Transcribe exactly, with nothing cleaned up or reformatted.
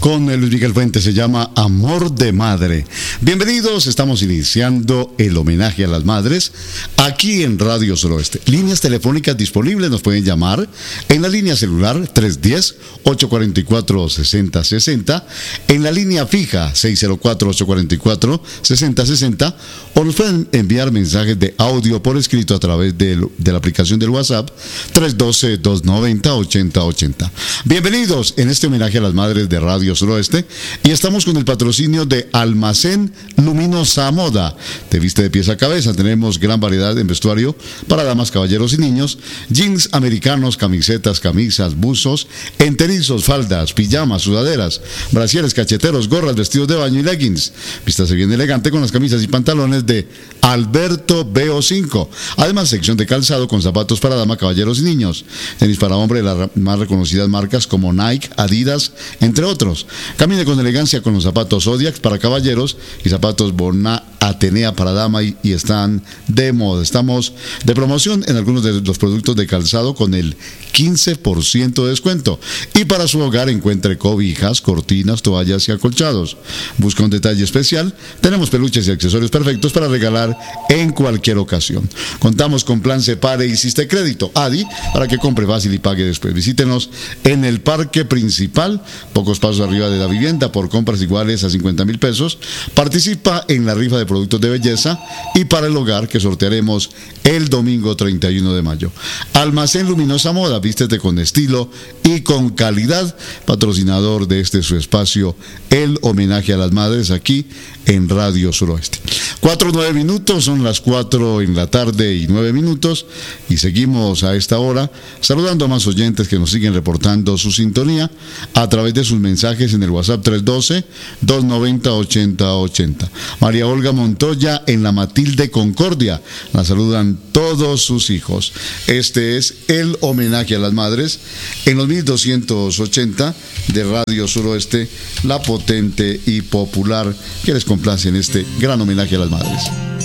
con Luis Miguel Fuentes, se llama Amor de Madre. Bienvenidos, estamos iniciando el homenaje a las madres aquí en Radio Suroeste. Líneas telefónicas disponibles, nos pueden llamar en la línea celular tres uno cero, ocho cuatro cuatro, seis cero seis cero, en la línea fija seis cero cuatro, ocho cuatro cuatro, seis cero seis cero, o nos pueden enviar mensajes de audio por escrito a través de, de la aplicación del WhatsApp tres uno dos, dos nueve cero, ocho cero ocho cero. Bienvenidos en este homenaje a las madres de Radio Suroeste, y estamos con el patrocinio de Almacén Luminosa Moda. Te viste de pies a cabeza, tenemos gran variedad en vestuario para damas, caballeros y niños, jeans americanos, camisetas, camisas, buzos, enterizos, faldas, pijamas, sudaderas, brasieres, cacheteros, gorras, vestidos de baño y leggings. Vístase bien elegante con las camisas y pantalones de Alberto B O cinco. Además, sección de calzado con zapatos para dama, caballeros y niños, tenis para hombre de las más reconocidas marcas como Nike, Adidas, entre otros. Camine con elegancia con los zapatos Zodiac para caballeros y zapatos Bona Atenea para dama, y, y están de moda. Estamos de promoción en algunos de los productos de calzado con el quince por ciento de descuento. Y para su hogar encuentre cobijas, cortinas, toallas y acolchados. Busca un detalle especial, tenemos peluches y accesorios perfectos para regalar en cualquier ocasión. Contamos con plan Separe y Siste Crédito, A D I, para que compre fácil y pague después. Visítenos en el parque principal, pocos pasos arriba de la vivienda, por compras iguales a cincuenta mil pesos. Participa en la rifa de productos de belleza y para el hogar que sortearemos el domingo treinta y uno de mayo. Almacén Luminosa Moda, vístete con estilo y con calidad, patrocinador de este su espacio, el homenaje a las madres, aquí en Radio Suroeste. Cuatro nueve minutos, son las cuatro en la tarde y nueve minutos, y seguimos a esta hora saludando a más oyentes que nos siguen reportando su sintonía a través de sus mensajes en el WhatsApp tres uno dos, dos nueve cero, ocho cero ocho cero. María Olga Montoya en la Matilde Concordia, la saludan todos sus hijos. Este es el homenaje a las madres en los mil doscientos ochenta de Radio Suroeste, la potente y popular, que les complace en este gran homenaje a las madres.